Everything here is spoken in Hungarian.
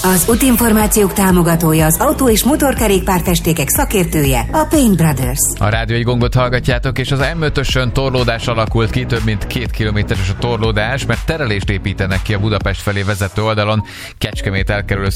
Az útinformációk támogatója, az autó- és motorkerékpárfestékek szakértője, a Paint Brothers. A rádiói gongot hallgatjátok, és az M5-ösön torlódás alakult ki, több mint 2 kilométeres a torlódás, mert terelést építenek ki a Budapest felé vezető oldalon, Kecskemét elkerülő